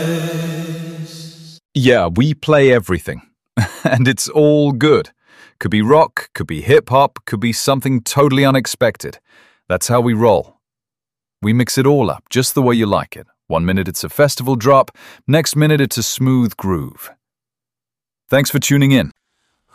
Yeah, we play everything. And it's all good. Could be rock, could be hip-hop, could be something totally unexpected. That's how we roll. We mix it all up, just the way you like it. 1 minute it's a festival drop, next minute it's a smooth groove. Thanks for tuning in.